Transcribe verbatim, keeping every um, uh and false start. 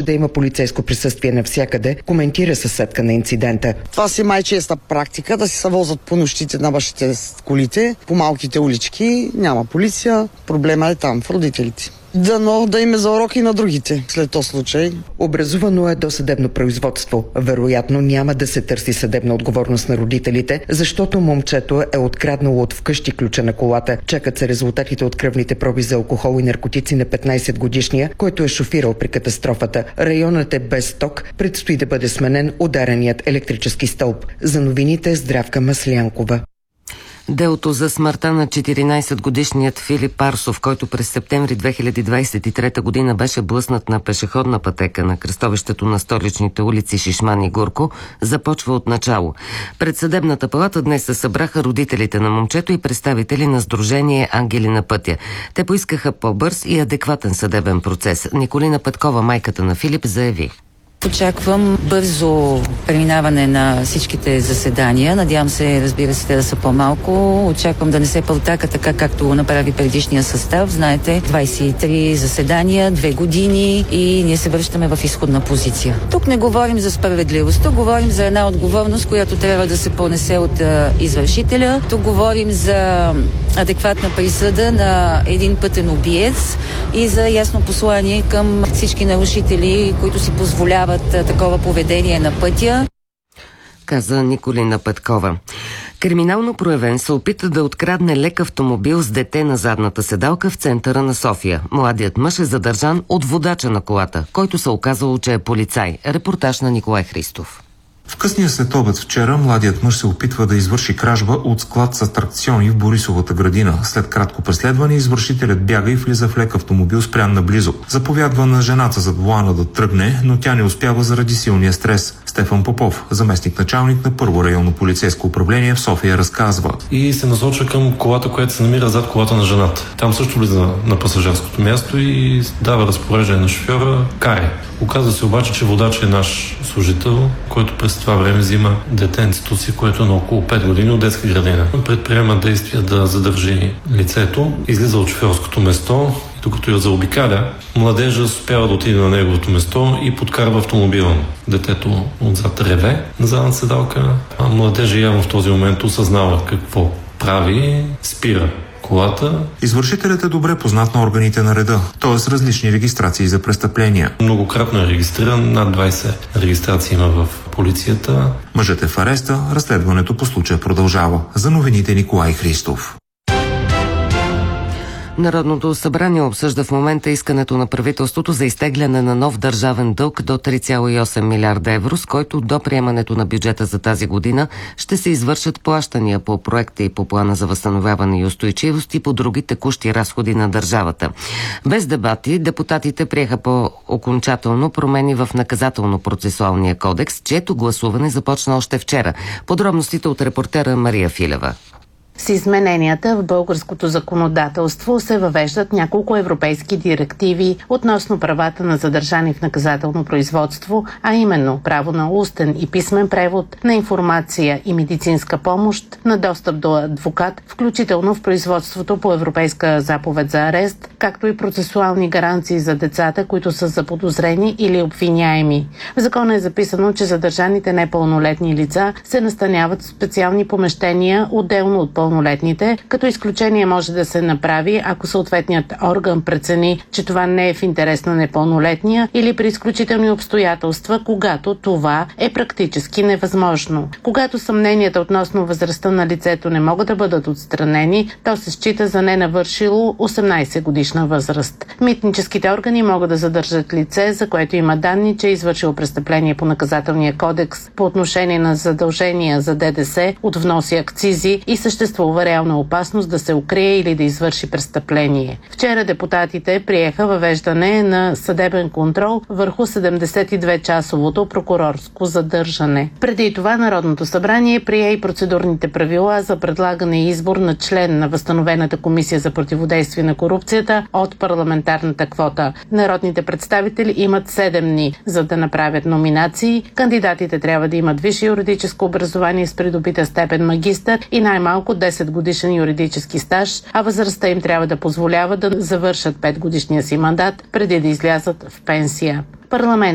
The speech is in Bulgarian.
да има полицейско присъствие навсякъде, коментира съседка на инцидента. Това си май честа практика, да си се возят по нощите на бащите с колите, по малките улички, няма полиция, проблема е там, в родителите. Дано да им е за уроки на другите след този случай. Образувано е досъдебно производство. Вероятно няма да се търси съдебна отговорност на родителите, защото момчето е откраднало от вкъщи ключа на колата. Чакат се резултатите от кръвните проби за алкохол и наркотици на петнайсетгодишния, който е шофирал при катастрофата. Районът е без ток, предстои да бъде сменен удареният електрически стълб. За новините Здравка Маслянкова. Делото за смъртта на четиринайсетгодишният Филип Арсов, който през септември две хиляди двайсет и трета година беше блъснат на пешеходна пътека на кръстовището на столичните улици Шишман и Горко, започва от начало. Пред съдебната палата днес се събраха родителите на момчето и представители на сдружение Ангели на пътя. Те поискаха по-бърз и адекватен съдебен процес. Николина Петкова, майката на Филип, заяви: Очаквам бързо преминаване на всичките заседания. Надявам се, разбира се, те да са по-малко. Очаквам да не се пълтака така, както направи предишния състав. Знаете, двайсет и три заседания, две години и ние се връщаме в изходна позиция. Тук не говорим за справедливост, тук говорим за една отговорност, която трябва да се понесе от а, извършителя. Тук говорим за адекватна присъда на един пътен убиец и за ясно послание към всички нарушители, които си позволяват такова поведение на пътя, каза Николина Петкова. Криминално проявен се опита да открадне лек автомобил с дете на задната седалка в центъра на София. Младият мъж е задържан от водача на колата, който се оказало, че е полицай. Репортаж на Николай Христов. В късния следобед вчера младият мъж се опитва да извърши кражба от склад с атракциони в Борисовата градина. След кратко преследване извършителят бяга и влиза в лек автомобил спрян наблизо. Заповядва на жената зад волана да тръгне, но тя не успява заради силния стрес. Стефан Попов, заместник-началник на Първо районно полицейско управление в София, разказва. И се насочва към колата, която се намира зад колата на жената. Там също влиза на пасажирското място и дава разпореждане на шофьора карай. Оказва се обаче, че водач е наш служител, който през това време взима детенцето си, което е на около пет години от детска градина. Предприема действия да задържи лицето, излиза от шофьорското место и докато я заобикаля, младежа успява да отиде на неговото место и подкарва автомобила. Детето отзад реве на задната седалка, а младежа явно в този момент осъзнава какво прави, спира колата. Извършителят е добре познат на органите на реда, т.е. различни регистрации за престъпления. Многократно е регистриран, над двайсет регистрации има в полицията. Мъжът е в ареста, разследването по случая продължава. За новините Николай Христов. Народното събрание обсъжда в момента искането на правителството за изтегляне на нов държавен дълг до три цяло и осем милиарда евро, с който до приемането на бюджета за тази година ще се извършат плащания по проекта и по плана за възстановяване и устойчивост и по други текущи разходи на държавата. Без дебати, депутатите приеха по-окончателно промени в наказателно-процесуалния кодекс, чието гласуване започна още вчера. Подробностите от репортера Мария Филева. С измененията в българското законодателство се въвеждат няколко европейски директиви относно правата на задържани в наказателно производство, а именно право на устен и писмен превод, на информация и медицинска помощ, на достъп до адвокат, включително в производството по европейска заповед за арест, както и процесуални гаранции за децата, които са заподозрени или обвиняеми. В закона е записано, че задържаните непълнолетни лица се настаняват в специални помещения, отделно от пълнолетните, като изключение може да се направи, ако съответният орган прецени, че това не е в интерес на непълнолетния или при изключителни обстоятелства, когато това е практически невъзможно. Когато съмненията относно възрастта на лицето не могат да бъдат отстранени, то се счита за ненавършило осемнайсет годишна възраст. Митническите органи могат да задържат лице, за което има данни, че е извършило престъпление по наказателния кодекс по отношение на задължения за ДДС от внос и акцизи и съществува реална опасност да се укрие или да извърши престъпление. Вчера депутатите приеха въвеждане на съдебен контрол върху седемдесет и две часовото прокурорско задържане. Преди това Народното събрание прие и процедурните правила за предлагане и избор на член на възстановената комисия за противодействие на корупцията от парламентарната квота. Народните представители имат седем дни, за да направят номинации. Кандидатите трябва да имат висше юридическо образование с придобита степен магистър и най-малко десет годишен юридически стаж, а възрастта им трябва да позволява да завършат пет годишния си мандат преди да излязат в пенсия. Парламент